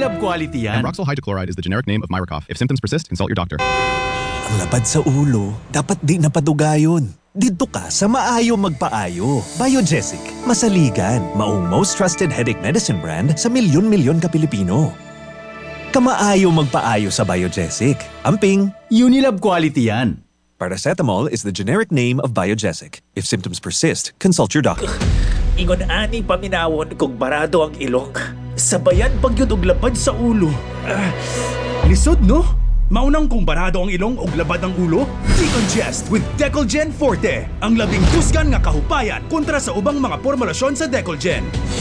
Unilab quality yan. Amroxol hydrochloride is the generic name of Myracoff. If symptoms persist, consult your doctor. Ang lapad sa ulo, dapat di napadugayon. Dito ka sa maayo magpaayo. Biogesic, masaligan, maong most trusted headache medicine brand sa milyon-milyon ka Pilipino. Kamaayo magpaayo sa Biogesic. Amping, Unilab quality yan. paracetamol is the generic name of Biogesic. If symptoms persist, consult your doctor. Ingon ani paminawon kung barado ang ilong. Sabayan pagyud og lapad sa ulo. Lisod, no? Maunang kung barado ang ilong o labad ang ulo? Decongest with Decolgen Forte. Ang labing tusgan nga kahupayan kontra sa ubang mga formulasyon sa Decolgen.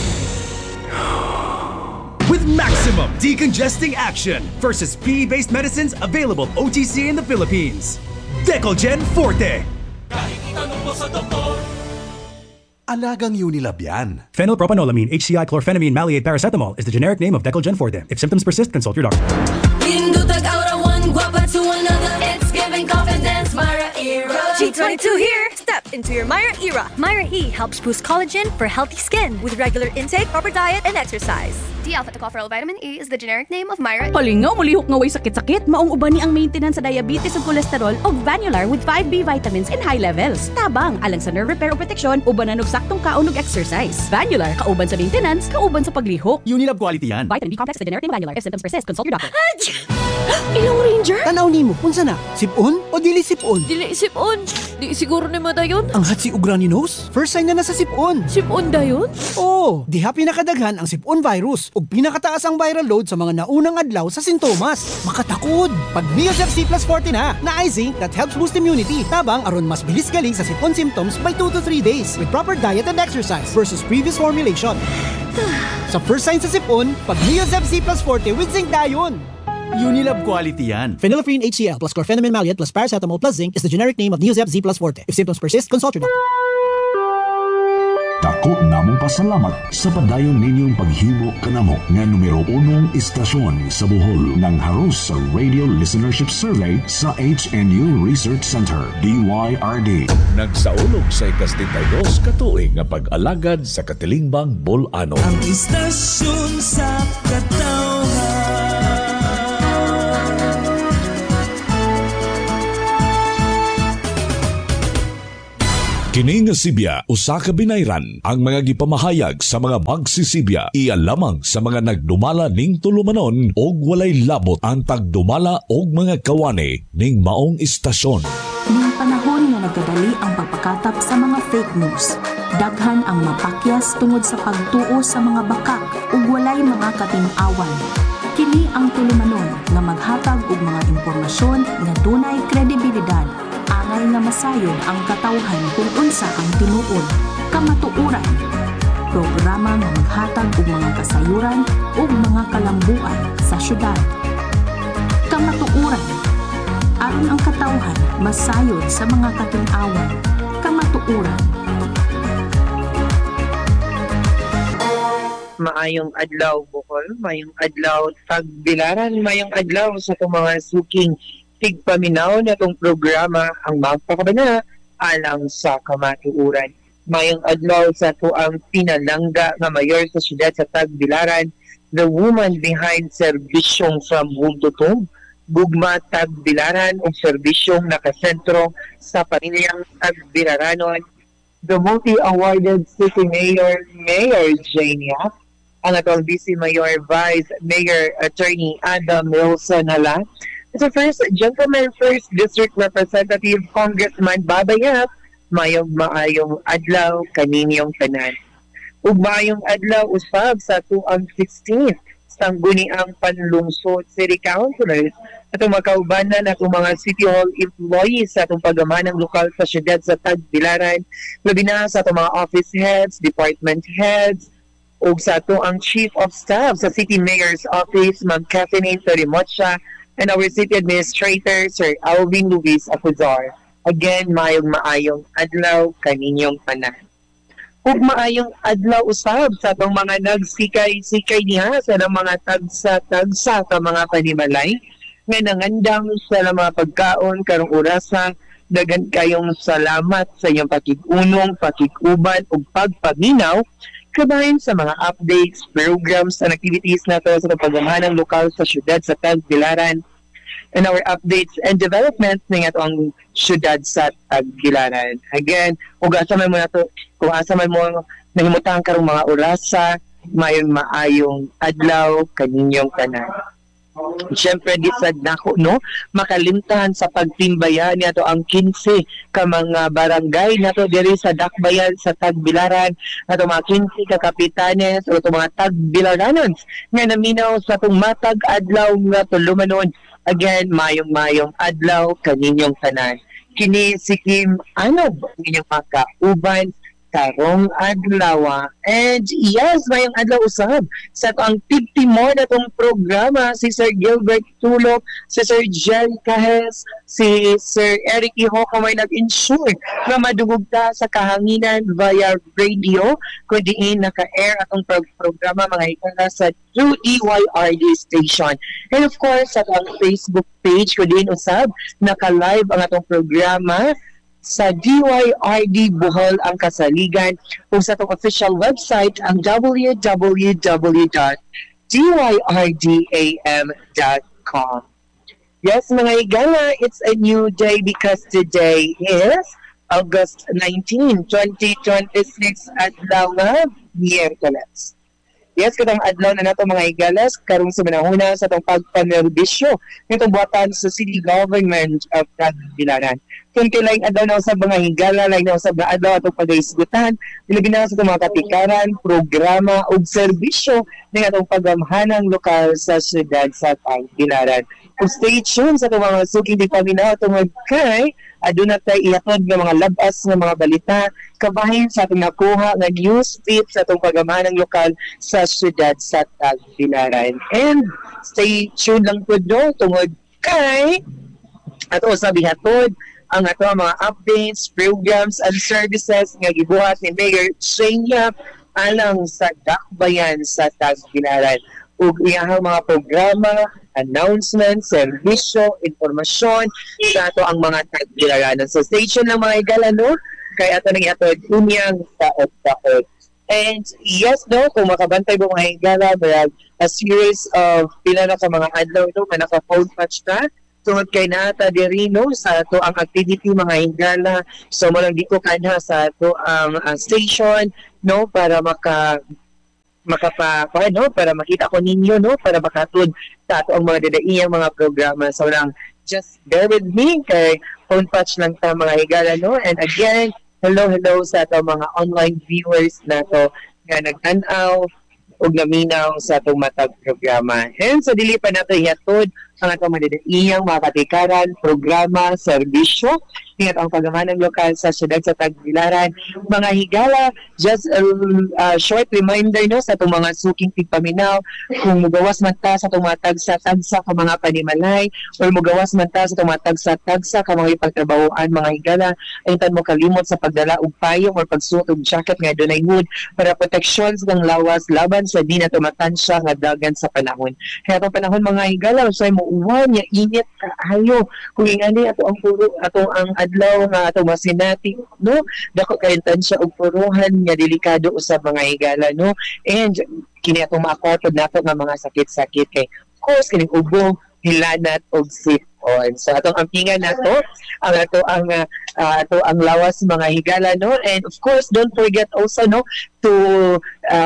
With maximum decongesting action versus PE-based medicines available OTC in the Philippines. Decolgen Forte. Kahit itanong mo sa doktor, Alagang Unilab yan. Phenylpropanolamine, HCI, chlorphenamine, maleate, paracetamol is the generic name of Decolgen Forte. If symptoms persist, consult your doctor. Guapa to another, it's giving confidence, Myra era. G22 here! Step into your Myra era. Myra E helps boost collagen for healthy skin with regular intake, proper diet, and exercise. D-alpha-tocopherol vitamin E is the generic name of Myra. Palingaw, mulihok nga way sakit-sakit, maong uban ni ang maintenance sa diabetes ug cholesterol og Vanular with 5B vitamins in high levels. Tabang, alang sa nerve repair o protection, ubanan og saktong kaon ug exercise. Vanular, kauban sa maintenance, kauban sa paglihok. Unilab quality yan. Vitamin B complex is the generic name of Vanular. If symptoms persist, consult your doctor. Ilong Ranger? Tanaw nimo, unsa na? Sipon o dili sipon? Dili sipon. Di siguro ni mo dayon. Ang hatsi ug runny nose? First sign na nasa sipon. Sipon dayon? Oo, diha pinakadaghan ang sipon virus ug pinakataas ang viral load sa mga naunang adlaw sa sintomas. Makatakod. Pag Neosep C plus 40 na zinc that helps boost immunity. Tabang aron mas bilis galing sa sipon symptoms by 2 to 3 days with proper diet and exercise versus previous formulation. Sa first sign sa sipon, pag Neosep C plus 40 with zinc dayon. Unilab quality yan. Phenylephrine HCl plus chlorphenamine maleate plus paracetamol plus zinc is the generic name of Neosep Z plus Forte. If symptoms persist, consult your doctor. Dako namong pasalamat sa padayon ninyong paghimo kanamo nga numero 1 istasyon sa Bohol ng haros sa Radio Listenership Survey sa HNU Research Center, DYRD. Nagsaulog sa ika-72 katuig nga pag-alagad sa Katilingbang, Bolano. ang istasyon sa katawhan. Kini nga Sibya, usa ka binayran ang mga gipamahayag sa mga magsisibya iya lamang sa mga nagdumala ning tulumanon og walay labot ang tagdumala og mga kawani ning maong istasyon. Ning panahon nga nagkadali ang pagpakatap sa mga fake news. Daghan ang mapakyas tungod sa pagtuo sa mga bakak ug walay mga katin-awan. Kini ang tulumanon nga maghatag og mga impormasyon nga dunay kredibilidad. Angay nga masayod ang katawhan kung unsa ang tinuod, kamatuoran. Programa nga maghatag og mga kasayuran ug mga kalambuan sa syudad. Kamatuoran. Aron ang katawhan masayod sa mga katin-awan. Kamatuoran. Maayong adlaw Bohol, maayong adlaw Tagbilaran, maayong adlaw sa itong mga suking tigpaminaw na itong programa ang magpakabana alang sa kamatuuran. Mayong adlaw sa ito ang pinalangga nga mayor sa siyudad sa Tagbilaran, the woman behind serbisyong from home to tomb, Gugma Tagbilaran o serbisyong nakasentro sa pamilyang Tagbilaranon, the multi-awarded city mayor, Mayor Jane Yap, ang atong Vice Mayor Vice Mayor Attorney Adam Wilson Hala, sa First Gentleman, First District Representative Congressman Babay Yap, maayong adlaw kaninyong tanan. Ug maayong adlaw usab sa tuang 16th sangguniang panlungsod city councilors atong makaubanan atong mga City Hall employees sa atong pagamanang lokal sa siyudad sa Tagbilaran, labi na sa atong mga office heads, department heads, ug sa atong Chief of Staff sa City Mayor's Office, Ma'am Catherine Torimocha, and our City Administrator, Sir Alvin Luis Apuzar. Again, maayong adlaw kaninyong tanan. Ug maayong adlaw usab sa atong mga nagsikay-sikay niya sa mga tagsa-tagsa ka mga panimalay nga nangandam sa mga pagkaon karong orasa. Dagan kayong salamat sa inyong pakig-unong, pakig-uban ug pagpaminaw kabahin sa mga updates, programs, and activities nato sa pagmamahalang lokal sa syudad sa Tagbilaran and our updates and developments ng atong syudad sa Tagbilaran. Again, kung asa man mo nato, kung asa man mo nangimutang karong mga orasa, mayon maayong adlaw kaninyong tanan. Siyempre, di sad nako, no? Makalimtahan sa pagtimbaya niyato ang 15 ka mga barangay nato diri sa Dakbayan sa Tagbilaran, ato mga 15 ka kapitanes o mga Tagbilaranons nga naminaw sa itong matag adlaw nga tulumanon. Again, mayong adlaw kaninyong tanan. Kini si Kim Anob, inyong mga kauban karong adlaw. And yes, mayong adlaw usab sa ang 50 more na itong programa, si Sir Gilbert Tulog, si Sir Jerry Cahes, si Sir Eric Iho kamay nag-ensure na madugog ta sa kahanginan via radio kundi naka-air atong programa mga ikala sa through DYRD station. And of course, sa ang Facebook page kundi usab naka-live ang atong programa sa DYRD Bohol ang kasaligan kung sa itong official website ang www.dyrdam.com. Yes, mga igala, it's a new day because today is August 19, 2026 adlaw nga Miyerkules. Yes, katong adlaw na nato mga igalas karong sa manahuna sa itong pagpanerbisyo nitong buhatan sa City Government of Tagbilaran. Kung kailang adlaw na sa mga higala, lain na sa adlaw atong pag-isgutan, nilabina sa itong mga katikaran, programa o serbisyo ng atong pagamhanang lokal sa syudad sa Tagbilaran. Kung stay tuned sa itong mga suking di paminaw tungod kay aduna tayo ihatod ng mga labas ng mga balita kabahin sa atong nakuha ng news feed sa itong pagamhanang lokal sa syudad sa Tagbilaran. And stay tuned lang po doon tungod kay ato sa bihatod ang ato mga updates, programs, and services nga gibuhat ni Mayor Shania alang sa Dakbayan sa Tagbilaran. Ug iyahang mga programa, announcements, serbisyo, informasyon sa ato ang mga Tagbilaranon. So station lang mga igala, no? Kaya ato nang iatod unyang taot-taot. And yes, no, kung makabantay mo mga igala, mayag a series of pila na ka mga adlaw ito, may naka-phone patch na, tungod kay nata diri no sa ato ang activity mga higala. So mo lang dito kanha sa ato ang station no para para makita ko ninyo no para makatud sa ato ang mga dadaiyang mga programa. So lang just bear with me kay phone patch lang ta mga higala no. And again, hello sa ato mga online viewers nato nga nagtan-aw ug naminaw sa atong matag programa. And so dili pa nato ihatod ang atong madadaiyang mga katikaran, programa, serbisyo tingat ang pagamanan lokal sa syudad sa Tagbilaran. Mga higala, just a short reminder no sa itong mga suking tigpaminaw, kung mugawas man ta sa itong mga tagsa-tagsa ka mga panimalay or mugawas man ta sa itong mga tagsa-tagsa ka mga ipagtrabahoan mga higala, ayuntan mo kalimot sa pagdala og payong or pagsuot og jacket nga dunay hood para proteksyon ng lawas laban sa di na tumatansya nga dagan sa panahon. Kaya itong panahon mga higala, so mo uwan ya init kaayo kung ingani ato ang puro ato ang adlaw nga ato masinati no dako kay tansya og puruhan nga delikado usab mga higala no. And kini atong makakotod nato nga mga sakit-sakit kay of course kining ubo, hilanat og sipon. So atong ampingan nato ang ato ang lawas mga higala no. And of course don't forget also no to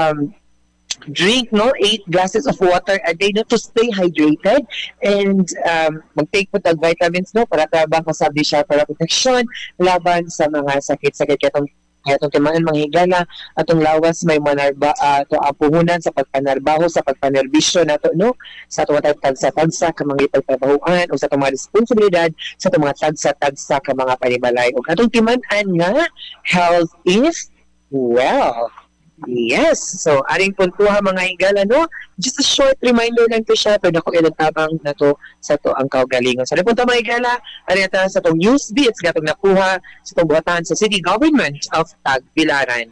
drink 8 glasses of water a day to stay hydrated and mag-take po tag vitamins para tabang kasabi siya para proteksyon laban sa mga sakit-sakit katong timaan mga higala atong lawas may manarba to apuhunan sa pagpanarbaho sa pagpanerbisyo nato no sa atong tagsa-tagsa ka mga ipagtrabahoan o sa atong mga responsibilidad sa atong mga tagsa-tagsa ka mga panimalay ug atong timan-an nga health is wealth. Yes. So, aring puntuha mga higala, no? Just a short reminder lang to siya. Pero ako tabang na to sa to ang kaugalingon. So, punta mga higala, aring ata sa itong news beats, gatong nakuha sa itong buhatan sa City Government of Tagbilaran.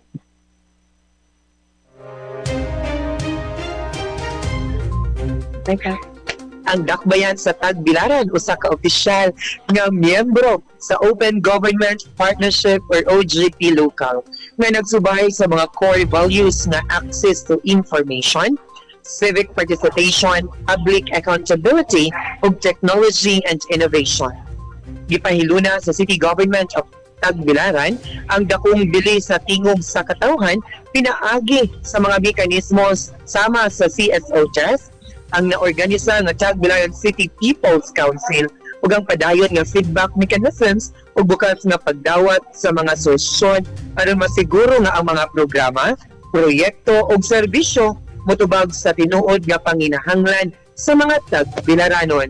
Teka. Ang dakbayan sa Tagbilaran usa ka opisyal nga miyembro sa Open Government Partnership or OGP Local nga nagsubay sa mga core values nga access to information, civic participation, public accountability, ug technology and innovation. Gipahiluna sa City Government of Tagbilaran ang dakong bilis sa tingog sa katawhan pinaagi sa mga mekanismos sama sa CSO-CHES, ang naorganisa nga Tagbilaran City People's Council ug ang padayon nga feedback mechanisms ug bukas nga pagdawat sa mga solusyon aron masiguro nga ang mga programa, proyekto ug serbisyo motubag sa tinuod nga panginahanglan sa mga Tagbilaranon.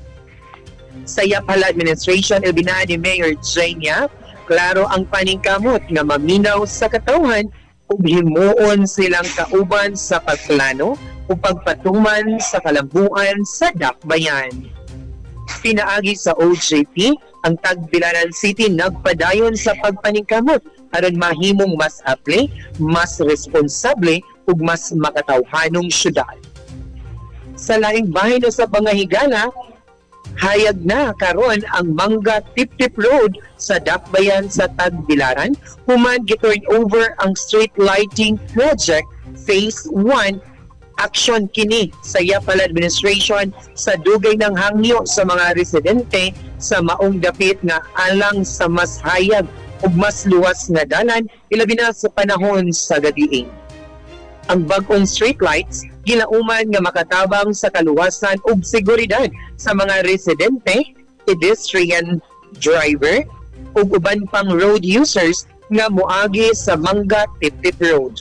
Sa Yapala Administration, ilbinaan ni Mayor Jania, klaro ang paningkamot nga maminaw sa katawhan ug himuon silang kauban sa pagplano o pagpatuman sa kalambuan sa dakbayan. Pinaagi sa OJP, ang Tagbilaran City nagpadayon sa pagpaningkamot aron mahimong mas apli, mas responsable ug mas makatawhanong syudad. Sa laing bahin sa pangahigala, hayag na karon ang Mangga Tip-Tip Road sa dakbayan sa Tagbilaran, human gi-turn over ang street lighting project Phase 1. Action kini sa Yapala Administration sa dugay ng hangyo sa mga residente sa maong dapit nga alang sa mas hayag ug mas luwas nga dalan ilabi na sa panahon sa gabi. Ang bag-ong streetlights ginauman nga makatabang sa kaluwasan ug seguridad sa mga residente, pedestrian driver ug uban pang road users nga moagi sa Mangga Tip-Tip Road.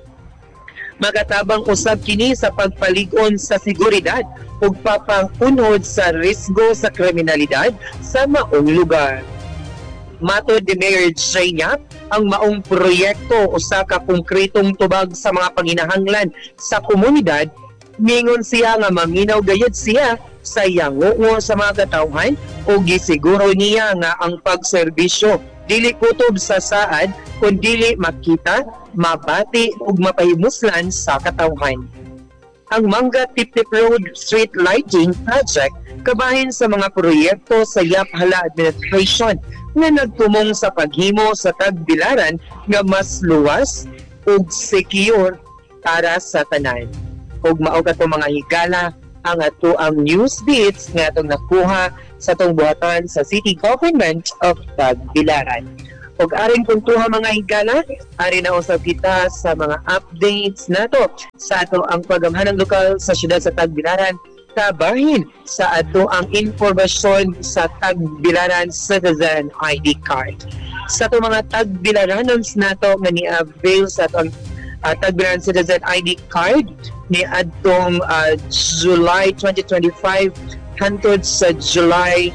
Magatabang usab kini sa pagpalig-on sa seguridad ug papangunod sa risgo sa kriminalidad sa maong lugar. Matod ni Mayor Jania, ang maong proyekto usa ka konkretong tubag sa mga panginahanglan sa komunidad, mingon siya nga maminaw gayud siya sa yangungo sa mga katawhan ug gisiguro niya nga ang pagserbisyo dili kutob sa saad kundi makita, mabati ug mapahimuslan sa katawhan. Ang Mangga Tip-Tip Road Street Lighting Project kabahin sa mga proyekto sa Yapala Administration nga nagtumong sa paghimo sa Tagbilaran nga mas luwas ug secure para sa tanan. Ug mao kato mga higala ang ato ang news beats nga atong nakuha sa atong buhatan sa City Government of Tagbilaran. Ug aring puntuha mga higala, ari na usab kita sa mga updates nato sa ato ang pagamhanang lokal sa siyudad sa Tagbilaran kabahin sa ato ang informasyon sa Tagbilaran Citizen ID Card. Sa ato mga Tagbilaranons nato nga ni-avail sa atong Tagbilaran Citizen ID Card ni adtong July 2025 hangtod sa July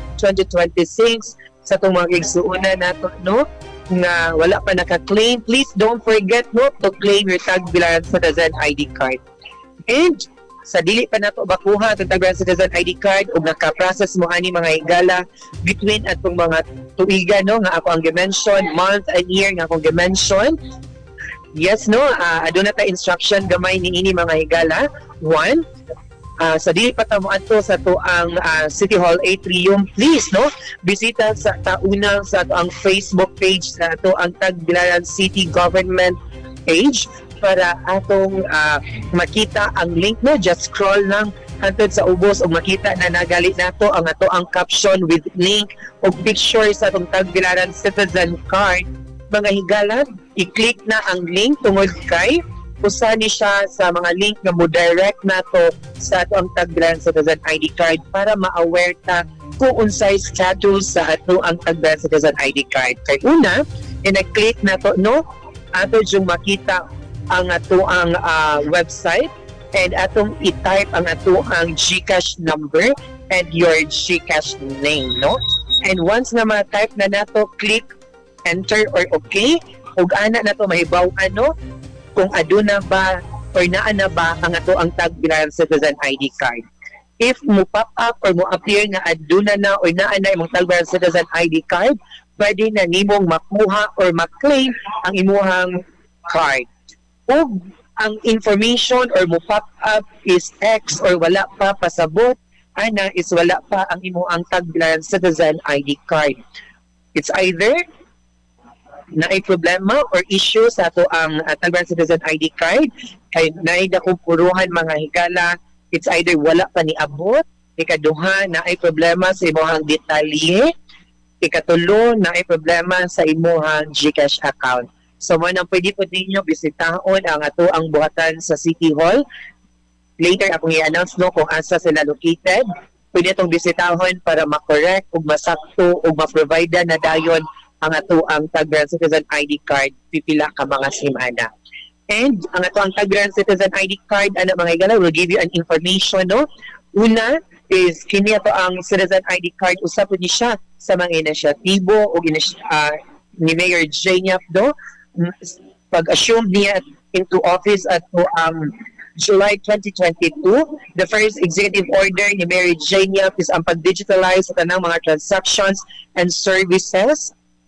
2026 sa itong mga igsuunan nato, no? Nga wala pa naka-claim, please don't forget, no, to claim your Tagbilaran Citizen ID Card. And sa dili pa nato bakuha itong Tagbilaran Citizen ID Card ug naka-process mo ani mga higala between atong mga tuiga, no, nga ako ang gi-mention, month and year nga akong gi-mention. Yes, no, aduna ta instruction gamay ni ini mga higala. 1, sa dili pa tamo adto sa to ang City Hall Atrium, please, no, bisita sa taunang sa to ang Facebook page sa to ang Tagbilaran City Government page para atong makita ang link, no. Just scroll lang hantod sa ubos ug makita na nagali nato ang ato ang caption with link ug picture sa atong Tagbilaran Citizen Card. Mga higala, i-click na ang link tungod kay usa ni siya sa mga link nga mo direct nato sa ato ang Tagbilaran Citizen ID Card para ma-aware ta kung unsay status sa ato ang Tagbilaran Citizen ID Card. Kay una, i-click nato, no, ato yung makita ang ato ang website and atong i-type ang ato ang GCash number and your GCash name, no? And once na ma-type na nato, click enter or okay, ug ana nato mahibaw ano kung aduna ba or naa na ba ang ato ang Tagbilaran Citizen ID Card. If mo pop up or mo appear nga aduna na or naa na imong Tagbilaran Citizen ID Card, pwede na nimong makuha or ma-claim ang imuhang card. Ug ang information or mo pop up is X or wala pa pasabot, ana is wala pa ang imo ang tagbilaran citizen ID card. It's either na ay problema or issue sa ato ang tagbilaran citizen ID card kay naay dakong puruhan mga higala. It's either wala pa ni abot, ikaduha na ay problema sa imong detalye, ikatulo na ay problema sa imong GCash account. So mo nang pwede po ninyo bisitahon ang ato ang buhatan sa City Hall. Later akong i-announce no kung asa sila located. Pwede itong bisitahon para ma-correct o masakto o ma-provide na dayon ang ato ang Tagbilaran Citizen ID card pipila ka mga semana. And ang ato ang Tagbilaran Citizen ID card ana mga igala will give you an information no. Una is kini ato ang Citizen ID card usab ni siya sa mga inisyatibo o ni Mayor Jenya do pag-assume niya into office at July 2022, the first executive order ni Mary Jane Yap is ang pag-digitalize sa tanang mga transactions and services.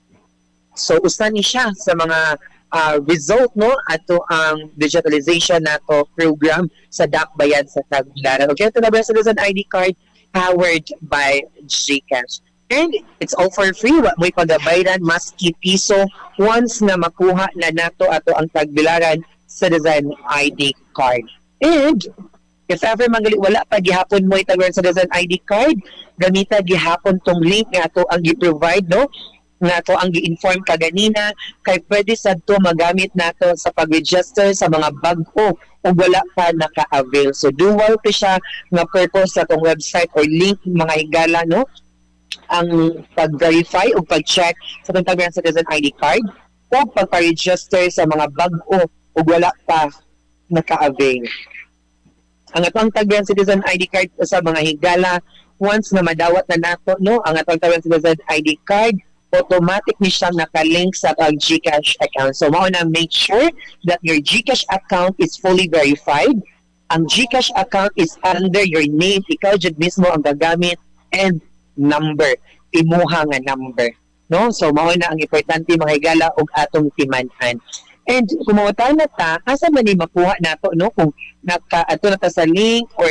So, usa ni siya sa mga result no ato ang digitalization nato program sa Dakbayan sa Tagbilaran. Okay, ito na ba Citizen ID card powered by GCash. And it's all for free. What mo pagabayran maski piso once na makuha na nato ato ang Tagbilaran Citizen ID card. And if ever manggali wala pa gihapon mo Tagbilaran Citizen ID card, gamita gihapon tong link nga ato ang gi-provide no nga ato ang gi-inform kaganina kay pwede sadto magamit nato sa pag-register sa mga bag-o o wala pa naka-avail. So dual pa siya nga purpose sa tong website or link mga higala no ang pag-verify o pag-check sa tong Tagbilaran Citizen ID card o pagpa-register sa mga bag-o o wala pa naka-avail. Ang atong Tagbilaran Citizen ID card sa mga higala, once na madawat na nato no ang atong Tagbilaran Citizen ID card, automatic ni siyang nakalink sa ang GCash account. So mao na make sure that your GCash account is fully verified. Ang GCash account is under your name, ikaw jud mismo ang gagamit and number, imuha nga number. No? So mao na ang importante mga higala og atong timan-an. And kung mawata na ta, asa man ni makuha nato no kung naka-ato na ta sa link or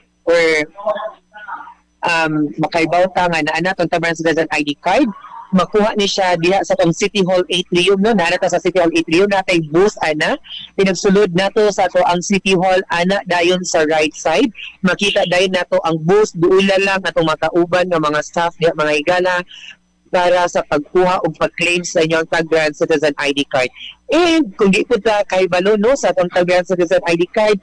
makaibaw ta nga naa natong Tagbilaran Citizen ID card, makuha ni siya diha sa tong City Hall Atrium no, narata sa City Hall Atrium natay booth ana, pinagsulod nato sa to ang City Hall ana dayon sa right side, makita dayon nato ang booth duula lang atong makauban nga mga staff diha mga higala para sa pagkuha o pag-claim sa inyong Tagbilaran Citizen ID card. And kung di po ta kay balo no sa atong Tagbilaran Citizen ID card,